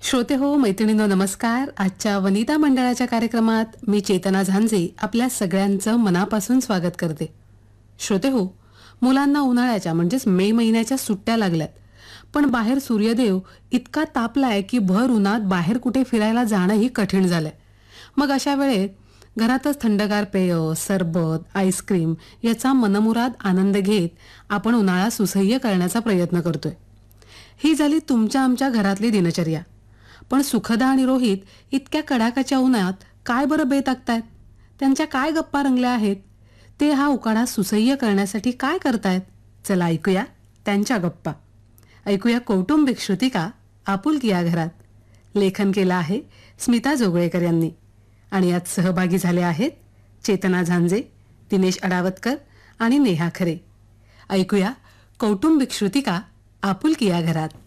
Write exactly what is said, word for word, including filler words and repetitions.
श्रोते हो, मैत्रिणींनो नमस्कार. आजच्या वनिता मंडळाच्या कार्यक्रमात मी चेतना झांजे आपल्या सगळ्यांचं मनापासून स्वागत करते. श्रोते हो, मुलांना उन्हाळ्याच्या म्हणजेच मे महिन्याच्या सुट्ट्या लागल्यात, पण बाहेर सूर्यदेव इतका तापलाय की भर उन्हात बाहेर कुठे फिरायला जाणंही कठीण झालंय. मग अशा वेळेत घरातच थंडगार पेय, सरबत, आईस्क्रीम याचा मनमुराद आनंद घेत आपण उन्हाळा सुसह्य करण्याचा प्रयत्न करतोय. ही झाली तुमच्या आमच्या घरातली दिनचर्या. पण सुखदा आणि रोहित इतक्या कडाक्याच्या उन्हात काय बरं बेत आखतायत? त्यांच्या काय गप्पा रंगल्या आहेत? ते हा उकाडा सुसह्य करण्यासाठी काय करतायत? चला ऐकूया त्यांच्या गप्पा. ऐकूया कौटुंबिक श्रुतिका आपुलकी या घरात. लेखन केलं आहे स्मिता जोगळेकर यांनी आणि यात सहभागी झाले आहेत चेतना झांजे, दिनेश अडावतकर आणि नेहा खरे. ऐकूया कौटुंबिक श्रुतिका आपुलकी या घरात.